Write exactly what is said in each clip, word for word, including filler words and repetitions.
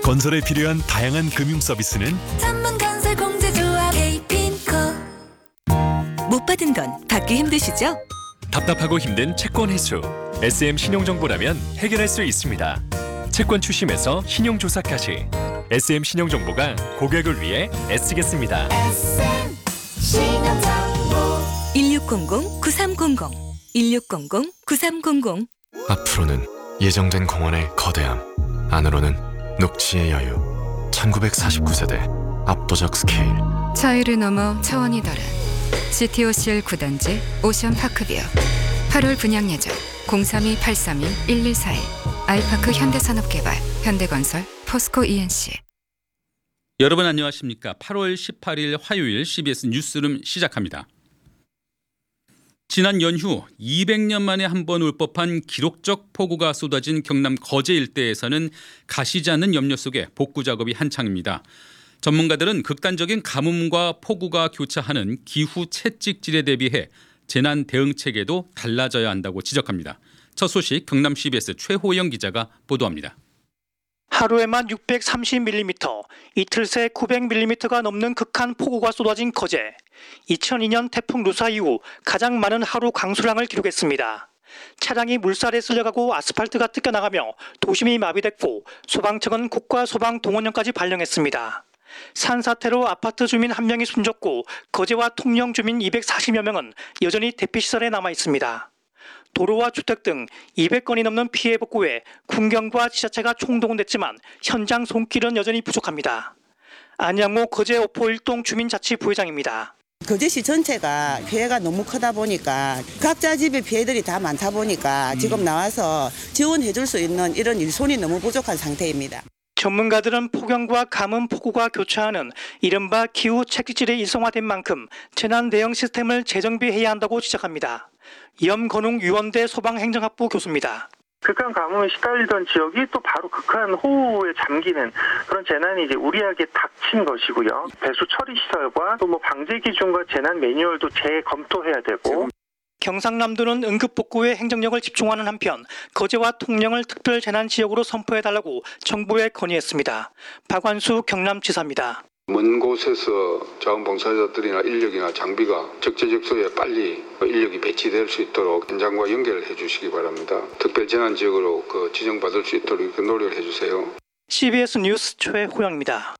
건설에 필요한 다양한 금융 서비스는 전문건설공제조합 에이핀코. 못 받은 돈 받기 힘드시죠? 답답하고 힘든 채권 회수. 에스엠 신용정보라면 해결할 수 있습니다. 채권 추심에서 신용조사까지 에스엠 신용정보가 고객을 위해 애쓰겠습니다. 에스엠 신용정보. 일육공공 구삼공공 일육공공 구삼공공. 앞으로는 예정된 공원의 거대함, 안으로는 녹지의 여유. 천구백사십구 세대 압도적 스케일. 차이를 넘어 차원이 다른 씨티오씨엘 구 단지 오션파크뷰. 팔월 분양 예정 공삼이 팔삼이 일일사일. 아이파크 현대산업개발, 현대건설, 포스코 이엔씨. 여러분 안녕하십니까? 팔월 십팔일 화요일 씨비에스 뉴스룸 시작합니다. 지난 연휴 이백 년 만에 한 번 올 법한 기록적 폭우가 쏟아진 경남 거제 일대에서는 가시지 않는 염려 속에 복구 작업이 한창입니다. 전문가들은 극단적인 가뭄과 폭우가 교차하는 기후 채찍질에 대비해 재난 대응 체계도 달라져야 한다고 지적합니다. 첫 소식 경남 씨비에스 최호영 기자가 보도합니다. 하루에만 육백삼십 밀리미터, 이틀 새 구백 밀리미터가 넘는 극한 폭우가 쏟아진 거제. 이천이 년 태풍 루사 이후 가장 많은 하루 강수량을 기록했습니다. 차량이 물살에 쓸려가고 아스팔트가 뜯겨나가며 도심이 마비됐고 소방청은 국가 소방 동원령까지 발령했습니다. 산사태로 아파트 주민 한 명이 숨졌고 거제와 통영 주민 이백사십여 명은 여전히 대피시설에 남아 있습니다. 도로와 주택 등 이백 건이 넘는 피해 복구에 군경과 지자체가 총동원됐지만 현장 손길은 여전히 부족합니다. 안양호 거제 오포 일동 주민자치부회장입니다. 거제시 전체가 피해가 너무 크다 보니까 각자 집에 피해들이 다 많다 보니까 지금 나와서 지원해 줄 수 있는 이런 일손이 너무 부족한 상태입니다. 전문가들은 폭염과 가뭄 폭우가 교차하는 이른바 기후 채찍질이 일성화된 만큼 재난 대응 시스템을 재정비해야 한다고 지적합니다. 염건웅 유원대 소방행정학부 교수입니다. 극한 가뭄에 시달리던 지역이 또 바로 극한 호우에 잠기는 그런 재난이 이제 우리에게 닥친 것이고요. 배수 처리 시설과 또 뭐 방제 기준과 재난 매뉴얼도 재검토해야 되고. 경상남도는 응급복구에 행정력을 집중하는 한편 거제와 통영을 특별 재난 지역으로 선포해달라고 정부에 건의했습니다. 박완수 경남지사입니다. 먼 곳에서 자원봉사자들이나 인력이나 장비가 적재적소에 빨리 인력이 배치될 수 있도록 현장과 연결해 주시기 바랍니다. 특별 재난 지역으로 그 지정받을 수 있도록 노력을 해주세요. 씨비에스 뉴스 최호영입니다.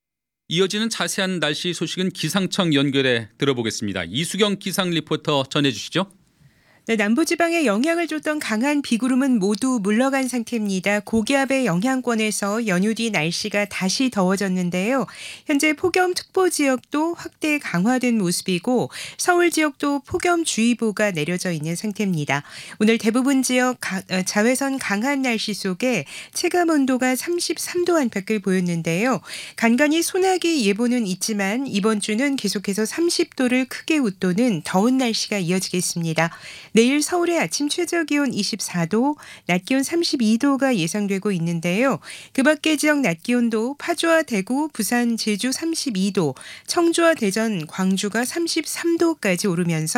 이어지는 자세한 날씨 소식은 기상청 연결해 들어보겠습니다. 이수경 기상 리포터 전해주시죠. 네, 남부지방에 영향을 줬던 강한 비구름은 모두 물러간 상태입니다. 고기압의 영향권에서 연휴 뒤 날씨가 다시 더워졌는데요. 현재 폭염특보 지역도 확대 강화된 모습이고 서울 지역도 폭염주의보가 내려져 있는 상태입니다. 오늘 대부분 지역 가, 자외선 강한 날씨 속에 체감온도가 삼십삼 도 안팎을 보였는데요. 간간히 소나기 예보는 있지만 이번 주는 계속해서 삼십 도를 크게 웃도는 더운 날씨가 이어지겠습니다. 내일 서울의 아침 최저기온 이십사 도, 낮 기온 삼십이 도가 예상되고 있는데요. 그 밖의 지역 낮 기온도 파주와 대구, 부산, 제주 삼십이 도, 청주와 대전, 광주가 삼십삼 도까지 오르면서